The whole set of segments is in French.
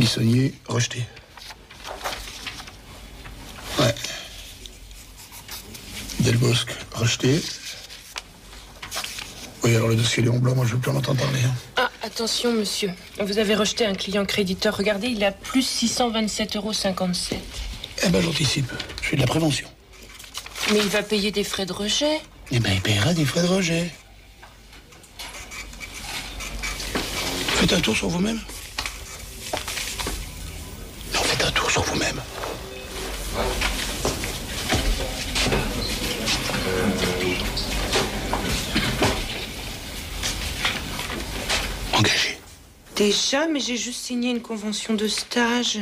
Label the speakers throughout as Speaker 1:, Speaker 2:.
Speaker 1: Buissonnier, rejeté. Ouais. Delbosque, rejeté. Oui, alors le dossier Léon Blanc, moi je veux plus en entendre parler.
Speaker 2: Ah, attention, monsieur. Vous avez rejeté un client créditeur. Regardez, il a plus 627,57 €.
Speaker 1: Eh ben, j'anticipe. Je fais de la prévention.
Speaker 2: Mais il va payer des frais de rejet.
Speaker 1: Eh ben, il paiera des frais de rejet. Faites un tour sur vous-même. Non, faites un tour sur vous-même. Engagé.
Speaker 2: Déjà, mais j'ai juste signé une convention de stage.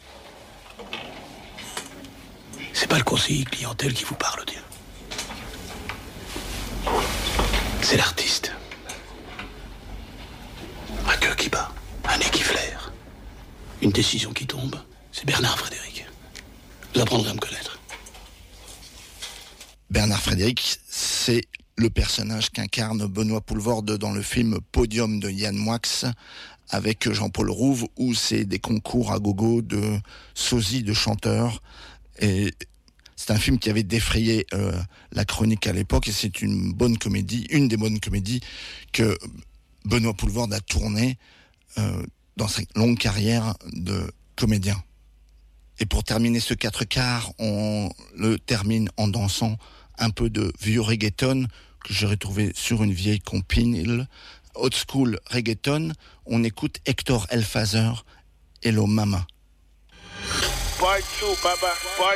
Speaker 1: C'est pas le conseiller clientèle qui vous parle, tiens. C'est l'artiste. Un queue qui bat, un nez qui flaire. Une décision qui tombe, c'est Bernard Frédéric. Vous apprendrez à me connaître.
Speaker 3: Bernard Frédéric, c'est le personnage qu'incarne Benoît Poelvoorde dans le film Podium de Yann Moix avec Jean-Paul Rouve, où c'est des concours à gogo de sosie de chanteurs. Et c'est un film qui avait défrayé la chronique à l'époque, et c'est une des bonnes comédies que Benoît Poelvoorde a tourné dans sa longue carrière de comédien. Et pour terminer ce 4/4, on le termine en dansant un peu de vieux reggaeton que j'aurais trouvé sur une vieille compile. Old school reggaeton, on écoute Hector Elfazer, Hello Mama.
Speaker 4: Part 2, Baba. Part